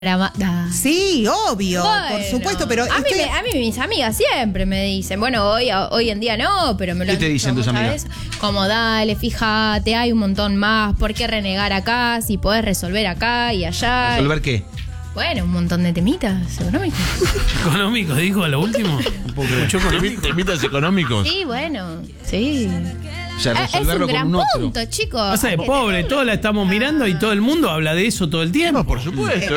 Sí, obvio, Bueno, por supuesto, pero a mí mis amigas siempre me dicen, bueno, hoy en día no, pero me lo ¿Qué te dicen tus amigas? Como dale, fíjate, hay un montón más, ¿por qué renegar acá si podés resolver acá y allá? ¿Resolver qué? Bueno, un montón de temitas económicos. ¿Económicos, dijo, a lo último? ¿Mucho económico? ¿Temitas económicos? Sí, bueno, sí. O sea, Es resolverlo un con gran un otro. punto, chicos. O sea, pobre, todos la estamos mirando y todo el mundo habla de eso todo el tiempo. No, por supuesto.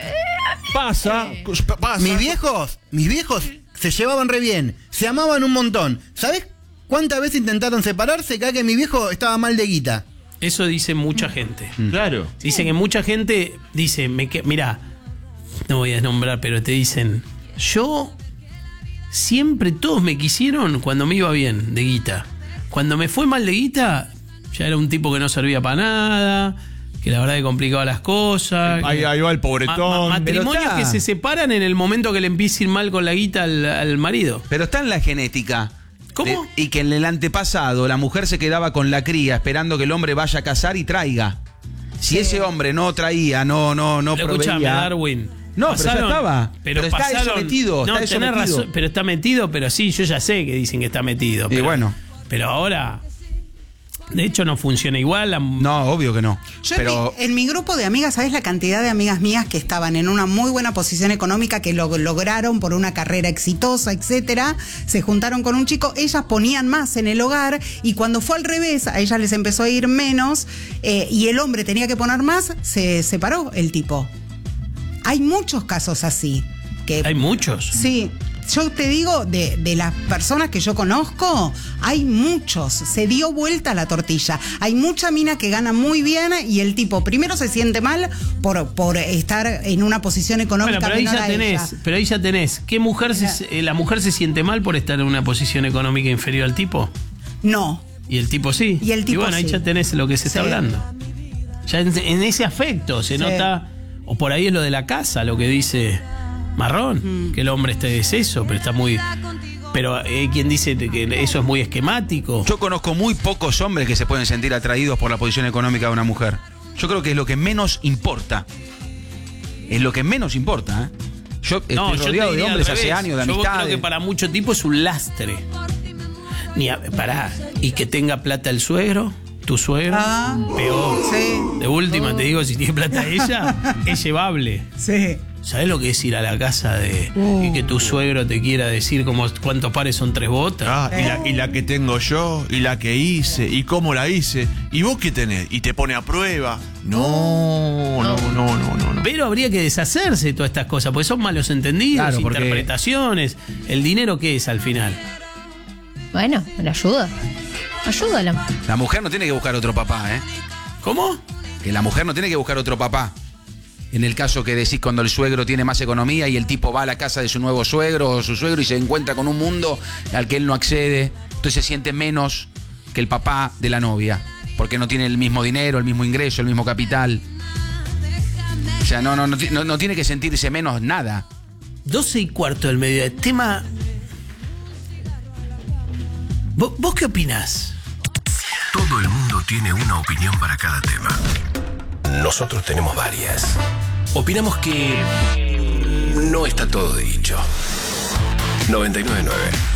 Pasa. Mis viejos se llevaban re bien, se amaban un montón. ¿Sabés cuántas veces intentaron separarse? Cada que mi viejo estaba mal de guita. Eso dice mucha gente. Claro. Dicen que mucha gente dice, mirá, no voy a nombrar, pero te dicen, yo siempre todos me quisieron cuando me iba bien de guita. Cuando me fue mal de guita, ya era un tipo que no servía para nada, que la verdad que complicaba las cosas. Ahí va el pobretón. Matrimonios que se separan en el momento que le empieza a ir mal con la guita al marido. Pero está en la genética. ¿Cómo? Y que en el antepasado la mujer se quedaba con la cría esperando que el hombre vaya a cazar y traiga. Si ese hombre no traía, no Pero escuchame, proveía. Darwin. No, pero ya estaba. Pero está pasaron, sometido. No, está tenés sometido. razón, pero está metido, pero sí, yo ya sé que dicen que está metido. Y Pero, bueno. Pero ahora, de hecho, no funciona igual. No, obvio que no. Yo Pero en mi grupo de amigas, ¿sabes la cantidad de amigas mías que estaban en una muy buena posición económica, que lo lograron por una carrera exitosa, etcétera? Se juntaron con un chico, ellas ponían más en el hogar y cuando fue al revés, a ellas les empezó a ir menos y el hombre tenía que poner más, se separó el tipo. Hay muchos casos así. Hay muchos. Sí. Yo te digo, de las personas que yo conozco, hay muchos. Se dio vuelta la tortilla. Hay mucha mina que gana muy bien y el tipo primero se siente mal por estar en una posición económica Bueno, pero ahí menor ya a tenés, ella. pero ahí ya tenés. ¿Qué mujer la mujer se siente mal por estar en una posición económica inferior al tipo? No. Y el tipo sí. Y el tipo bueno, ahí sí. ya tenés lo que se está Sí. hablando. Ya en ese afecto se Sí. nota. O por ahí es lo de la casa, lo que dice Marrón, que el hombre es eso, pero está muy. Pero hay quien dice que eso es muy esquemático. yo conozco muy pocos hombres que se pueden sentir atraídos por la posición económica de una mujer. Yo creo que es lo que menos importa. Es lo que menos importa, ¿eh? Yo estoy yo te rodeado de diría hombres al hace revés. años, de Yo amistades. creo que para mucho tipo es un lastre. Pará, y que tenga plata el suegro, tu suegro, peor. Sí. De última te digo, si tiene plata ella, es llevable. Sí. ¿Sabés lo que es ir a la casa y que tu suegro te quiera decir cuántos pares son 3 botas? Y la que tengo yo, y la que hice, y cómo la hice. ¿Y vos qué tenés? Y te pone a prueba. No. Pero habría que deshacerse de todas estas cosas, porque son malos entendidos, Claro, porque- interpretaciones. ¿El dinero qué es al final? Bueno, la ayuda. Ayúdala. La mujer no tiene que buscar otro papá, ¿eh? ¿Cómo? Que la mujer no tiene que buscar otro papá. En el caso que decís cuando el suegro tiene más economía y el tipo va a la casa de su nuevo suegro o su suegro y se encuentra con un mundo al que él no accede, entonces se siente menos que el papá de la novia, porque no tiene el mismo dinero, el mismo ingreso, el mismo capital. O sea, no tiene que sentirse menos nada. 12:15 del mediodía. Tema. ¿Vos qué opinás? Todo el mundo tiene una opinión para cada tema. Nosotros tenemos varias. Opinamos que no está todo dicho. 99.9